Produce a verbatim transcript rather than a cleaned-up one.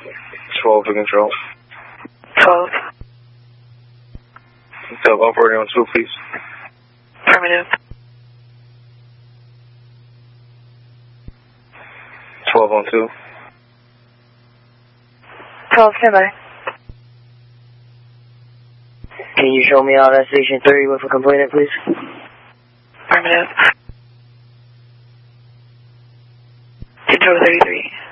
twelve to control. twelve. Tell operator on two, please. Affirmative. twelve on two. twelve, stand by. Can you show me out at Station three with a complainant, please? Affirmative. Control thirty-three.